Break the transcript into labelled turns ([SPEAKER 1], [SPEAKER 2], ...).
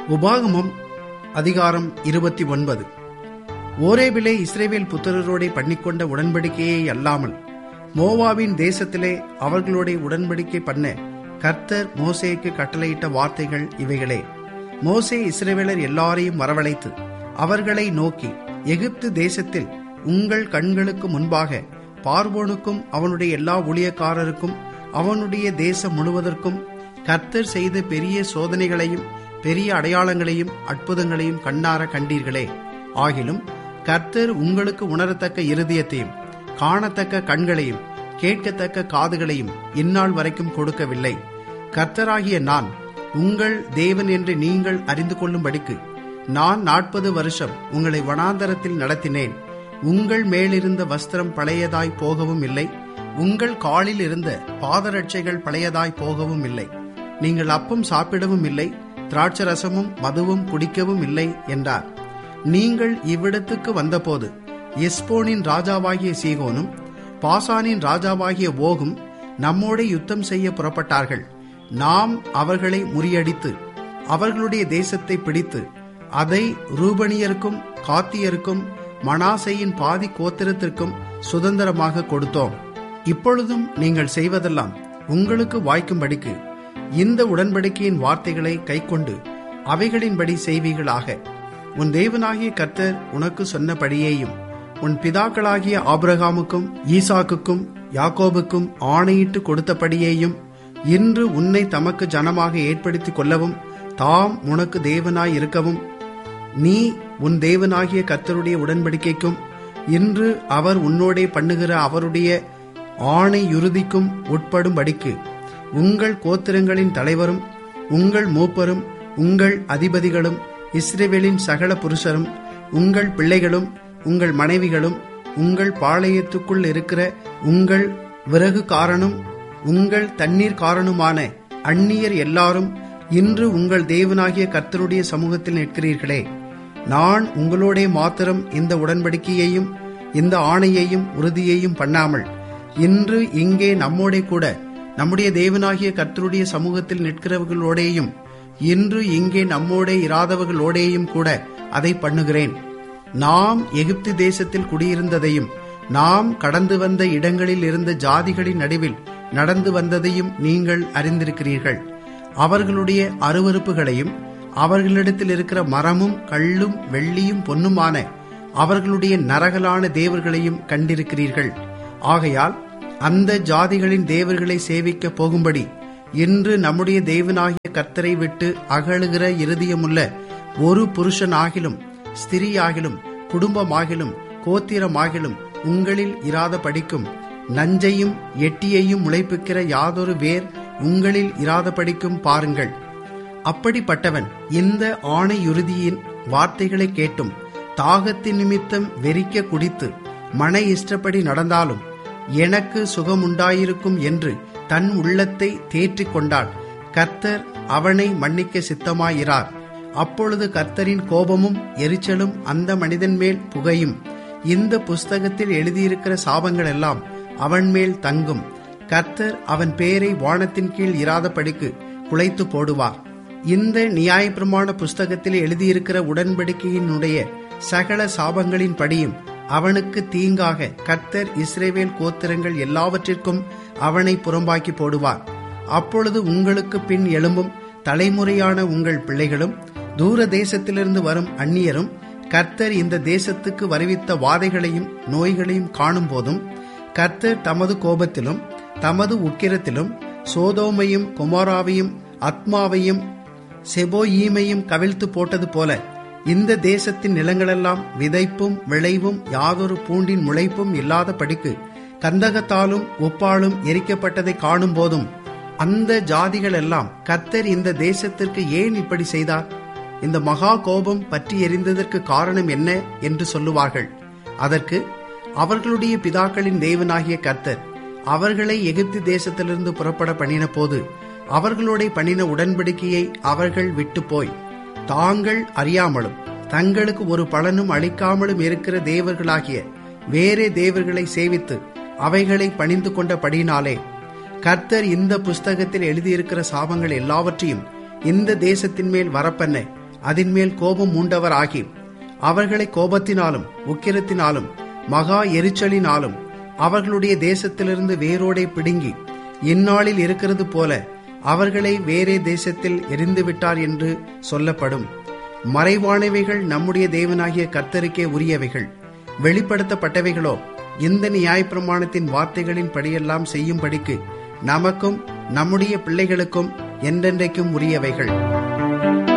[SPEAKER 1] உபாகமம் அதிகாரம் 29. ஓரேபிலே இஸ்ரவேல் புத்திரரோடே பண்ணிக்கொண்ட உடன்படிக்கையை அல்லாமல் மோவாபின் தேசத்திலே அவர்களோட உடன்படிக்கை பண்ண கர்த்தர் மோசேக்கு கட்டளையிட்ட வார்த்தைகள் இவைகளே. மோசே இஸ்ரவேலர் எல்லாரையும் வரவழைத்து அவர்களை நோக்கி, எகிப்து தேசத்தில் உங்கள் கண்களுக்கு முன்பாக பார்வோனுக்கும் அவனுடைய எல்லா ஊழியக்காரருக்கும் அவனுடைய தேசம் முழுவதற்கும் கர்த்தர் செய்த பெரிய சோதனைகளையும் பெரிய அடையாளங்களையும் அற்புதங்களையும் கண்ணார கண்டீர்களே. ஆகிலும் கர்த்தர் உங்களுக்கு உணரத்தக்க இருதயத்தையும் காணத்தக்க கண்களையும் கேட்கத்தக்க காதுகளையும் இந்நாள் வரைக்கும் கொடுக்கவில்லை. கர்த்தராகிய நான் உங்கள் தேவன் என்று நீங்கள் அறிந்து கொள்ளும்படிக்கு நான் 40 வருஷம் உங்களை வனாந்தரத்தில் நடத்தினேன். உங்கள் மேலிருந்த வஸ்திரம் பழையதாய் போகவும் இல்லை, உங்கள் காலில் இருந்த பாதரட்சைகள் பழையதாய் போகவும் இல்லை. நீங்கள் அப்பம் சாப்பிடவும் இல்லை, திராட்சரசமும் மதுவும் குடிக்கவும் இல்லை என்றார். நீங்கள் இவ்விடத்துக்கு வந்தபோது எஸ்போனின் ராஜாவாகிய சீகோனும் பாசானின் ராஜாவாகிய ஓகும் நம்மோட யுத்தம் செய்ய புறப்பட்டார்கள். நாம் அவர்களை முறியடித்து அவர்களுடைய தேசத்தை பிடித்து அதை ரூபனியருக்கும் காத்தியருக்கும் மனாசேயின் பாதி கோத்திரத்திற்கும் சுதந்திரமாக கொடுத்தோம். இப்பொழுதும் நீங்கள் செய்வதெல்லாம் உங்களுக்கு வாய்க்கும்படிக்கு இந்த உடன்படிக்கையின் வார்த்தைகளை கைக்கொண்டு அவைகளின்படி செய்வீர்களாக. உன் தேவனாகிய கர்த்தர் உனக்கு சொன்னபடியேயும் உன் பிதாக்களாகிய ஆபிரகாமுக்கும் ஈசாக்குக்கும் யாக்கோபுக்கும் ஆணையிட்டு கொடுத்தபடியேயும் இன்று உன்னை தமக்கு ஜனமாக ஏற்படுத்திக் கொள்ளவும் தாம் உனக்கு தேவனாய் இருக்கவும் நீ உன் தேவனாகிய கர்த்தருடைய உடன்படிக்கைக்கும் இன்று அவர் உன்னோடே பண்ணுகிற அவருடைய ஆணை யுறுதிக்கும் உட்படும்படிக்கு உங்கள் கோத்திரங்களின் தலைவரும் உங்கள் மூப்பரும் உங்கள் அதிபதிகளும் இஸ்ரவேலின் சகல புருஷரும் உங்கள் பிள்ளைகளும் உங்கள் மனைவிகளும் உங்கள் பாளையத்துக்குள் இருக்கிற உங்கள் விறகுக்காரனும் உங்கள் தண்ணீர் காரனுமான அந்நியர் எல்லாரும் இன்று உங்கள் தேவனாகிய கர்த்தருடைய சமூகத்தில் நிற்கிறீர்களே. நான் உங்களோடே மாத்திரம் இந்த உடன்படிக்கையையும் இந்த ஆணையையும் உறுதியையும் பண்ணாமல் இன்று இங்கே நம்மோடே கூட நம்முடைய தேவனாகிய கர்த்தருடைய சமூகத்தில் நிற்கிறவர்களோடேயும் இன்று இங்கே நம்மோடே இராதவர்களோடேயும் கூட அதை பண்ணுகிறேன். நாம் எகிப்து தேசத்தில் குடியிருந்ததையும் நாம் கடந்து வந்த இடங்களில் இருந்த ஜாதிகளின் நடுவில் நடந்து வந்ததையும் நீங்கள் அறிந்திருக்கிறீர்கள். அவர்களுடைய அருவருப்புகளையும் அவர்களிடத்தில் இருக்கிற மரமும் கல்லும் வெள்ளியும் பொன்னுமான அவர்களுடைய நரகலான தேவர்களையும் கண்டிருக்கிறீர்கள். ஆகையால் அந்த ஜாதிகளின் தேவர்களை சேவிக்க போகும்படி இன்று நம்முடைய தேவனாகிய கர்த்தரை விட்டு அகலுகிற இருதயமுள்ள ஒரு புருஷனாகிலும் ஸ்திரீயாகிலும் குடும்பமாகிலும் கோத்திரமாகிலும் உங்களில் இராத படிக்கும் நஞ்சையும் எட்டியையும் முளைப்பிக்கிற யாதொரு வேர் உங்களில் இராத படிக்கும் பாருங்கள். அப்படிப்பட்டவன் இந்த ஆணையுறுதியின் வார்த்தைகளை கேட்டும் தாகத்தின் நிமித்தம் வெறிக்க குடித்து மன இஷ்டப்படி நடந்தாலும் எனக்கு சுகமுண்டாயிருக்கும் என்று தன் உள்ளத்தை தேற்றிக் கொண்டால் கர்த்தர் அவனை மன்னிக்க சித்தமாயிரார். அப்பொழுது கர்த்தரின் கோபமும் எரிச்சலும் அந்த மனிதன் மேல் புகையும். இந்த புஸ்தகத்தில் எழுதியிருக்கிற சாபங்கள் எல்லாம் அவன் மேல் தங்கும். கர்த்தர் அவன் பேரை வானத்தின் கீழ் இராதபடிக்கு குலைத்து போடுவார். இந்த நியாயப்பிரமாண புஸ்தகத்தில் எழுதியிருக்கிற உடன்படிக்கையினுடைய சகல சாபங்களின் படியும் அவனுக்கு தீங்காக கர்த்தர் இஸ்ரவேல் கோத்திரங்கள் எல்லாவற்றிற்கும் அவனை புறம்பாக்கி போடுவார். அப்பொழுது உங்களுக்கு பின் எழும்பும் தலைமுறையான உங்கள் பிள்ளைகளும் தூர தேசத்திலிருந்து வரும் அந்நியரும் கர்த்தர் இந்த தேசத்துக்கு வருவித்த வாதைகளையும் நோய்களையும் காணும் போதும் கர்த்தர் தமது கோபத்திலும் தமது உக்கிரத்திலும் சோதோமையும் கொமோராவையும் அத்மாவையும் செபோயீமையும் கவிழ்த்து போட்டது போல இந்த தேசத்தின் நிலங்களெல்லாம் விதைப்பும் விளைவும் யாதொரு பூண்டின் முளைப்பும் இல்லாத படிக்கு கந்தகத்தாலும் உப்பாலும் எரிக்கப்பட்டதை காணும் போதும் அந்த ஜாதிகள் எல்லாம் கர்த்தர் இந்த தேசத்திற்கு ஏன் இப்படி செய்தார், இந்த மகா கோபம் பற்றி எரிந்ததற்கு காரணம் என்ன என்று சொல்லுவார்கள். அதற்கு அவர்களுடைய பிதாக்களின் தேவனாகிய கர்த்தர் அவர்களை எகிப்து தேசத்திலிருந்து புறப்பட பண்ணின போது அவர்களோட பண்ணின உடன்படிக்கையை அவர்கள் விட்டு போய் தாங்கள் அறியாமலும் தங்களுக்கு ஒரு பலனும் அளிக்காமலும் இருக்கிற தேவர்களாகிய வேறே தேவர்களை சேவித்து அவைகளை பணிந்து கொண்டபடியினாலே கர்த்தர் இந்த புஸ்தகத்தில் எழுதியிருக்கிற சாபங்கள் எல்லாவற்றையும் இந்த தேசத்தின் மேல் வரப்பண்ண அதின்மேல் கோபம் மூண்டவர் ஆகி அவர்களை கோபத்தினாலும் உக்கிரத்தினாலும் மகா எரிச்சலினாலும் அவர்களுடைய தேசத்திலிருந்து வேரோடே பிடுங்கி இந்நாளில் இருக்கிறது போல அவர்களை வேறே தேசத்தில் எரிந்துவிட்டார் என்று சொல்லப்படும். மறைவானவைகள் நம்முடைய தேவனாகிய கர்த்தருக்கே உரியவைகள், வெளிப்படுத்தப்பட்டவைகளோ இந்த நியாயப்பிரமாணத்தின் வார்த்தைகளின் படியெல்லாம் செய்யும்படிக்கு நமக்கும் நம்முடைய பிள்ளைகளுக்கும் என்றென்றைக்கும் உரியவைகள்.